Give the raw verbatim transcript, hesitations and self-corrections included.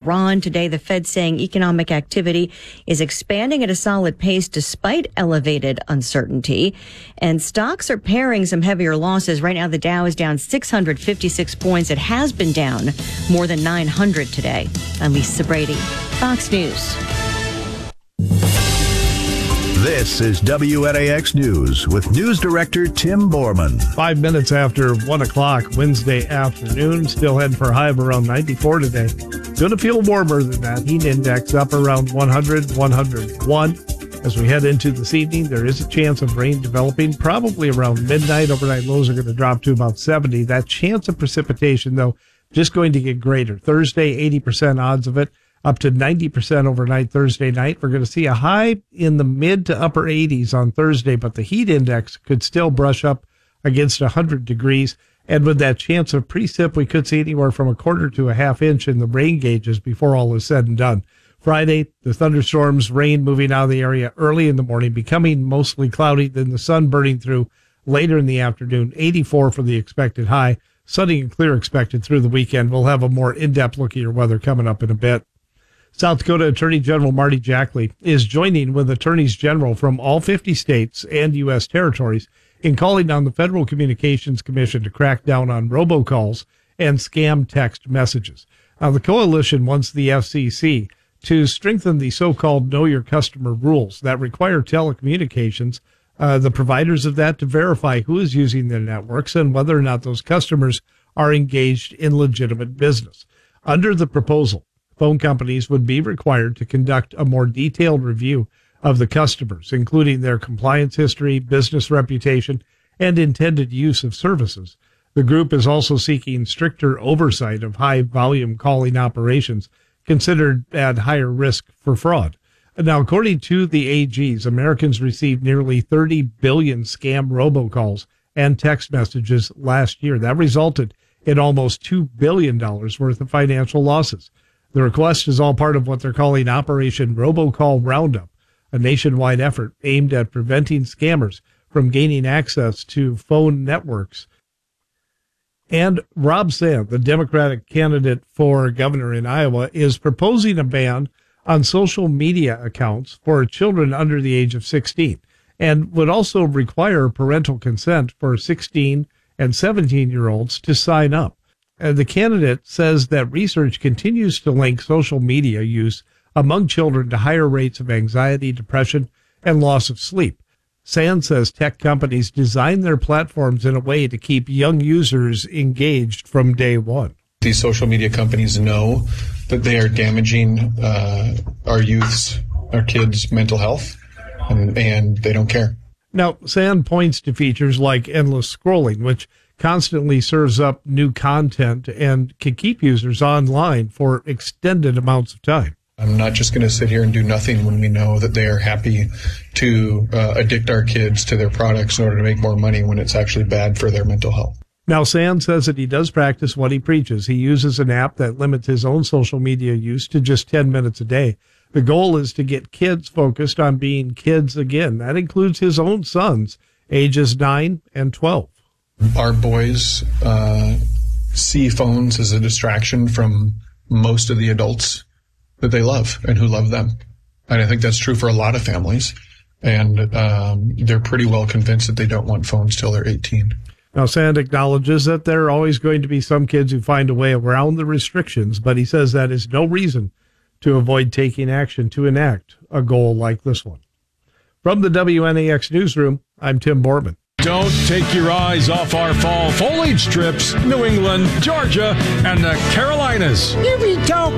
Iran. Today, the Fed saying economic activity is expanding at a solid pace despite elevated uncertainty. And stocks are pairing some heavier losses. Right now, the Dow is down six hundred fifty-six points. It has been down more than nine hundred today. I'm Lisa Brady, Fox News. This is W N A X News with News Director Tim Borman. Five minutes after one o'clock Wednesday afternoon, still heading for a high of around ninety-four today. Going to feel warmer than that. Heat index up around one hundred, one hundred one. As we head into this evening, there is a chance of rain developing probably around midnight. Overnight lows are going to drop to about seventy. That chance of precipitation, though, just going to get greater. Thursday, eighty percent odds of it. Up to ninety percent overnight Thursday night. We're going to see a high in the mid to upper eighties on Thursday, but the heat index could still brush up against one hundred degrees. And with that chance of precip, we could see anywhere from a quarter to a half inch in the rain gauges before all is said and done. Friday, the thunderstorms, rain moving out of the area early in the morning, becoming mostly cloudy, then the sun burning through later in the afternoon. eighty-four for the expected high. Sunny and clear expected through the weekend. We'll have a more in-depth look at your weather coming up in a bit. South Dakota Attorney General Marty Jackley is joining with attorneys general from all fifty states and U S territories in calling on the Federal Communications Commission to crack down on robocalls and scam text messages. Now, the coalition wants the F C C to strengthen the so-called Know Your Customer rules that require telecommunications, uh, the providers of that, to verify who is using their networks and whether or not those customers are engaged in legitimate business. Under the proposal, phone companies would be required to conduct a more detailed review of the customers, including their compliance history, business reputation, and intended use of services. The group is also seeking stricter oversight of high-volume calling operations considered at higher risk for fraud. Now, according to the A Gs, Americans received nearly thirty billion scam robocalls and text messages last year. That resulted in almost two billion dollars worth of financial losses. The request is all part of what they're calling Operation Robocall Roundup, a nationwide effort aimed at preventing scammers from gaining access to phone networks. And Rob Sand, the Democratic candidate for governor in Iowa, is proposing a ban on social media accounts for children under the age of sixteen, and would also require parental consent for sixteen and seventeen-year-olds to sign up. Uh, the candidate says that research continues to link social media use among children to higher rates of anxiety, depression, and loss of sleep. Sand says tech companies design their platforms in a way to keep young users engaged from day one. These social media companies know that they are damaging uh, our youth's, our kids' mental health, and, and they don't care. Now, Sand points to features like endless scrolling, which constantly serves up new content and can keep users online for extended amounts of time. I'm not just going to sit here and do nothing when we know that they are happy to uh, addict our kids to their products in order to make more money when it's actually bad for their mental health. Now, Sand says that he does practice what he preaches. He uses an app that limits his own social media use to just ten minutes a day. The goal is to get kids focused on being kids again. That includes his own sons, ages nine and twelve. Our boys uh, see phones as a distraction from most of the adults that they love and who love them. And I think that's true for a lot of families. And um, they're pretty well convinced that they don't want phones till they're eighteen. Now, Sand acknowledges that there are always going to be some kids who find a way around the restrictions, but he says that is no reason to avoid taking action to enact a goal like this one. From the W N A X newsroom, I'm Tim Borman. Don't take your eyes off our fall foliage trips, New England, Georgia, and the Carolinas. You be talking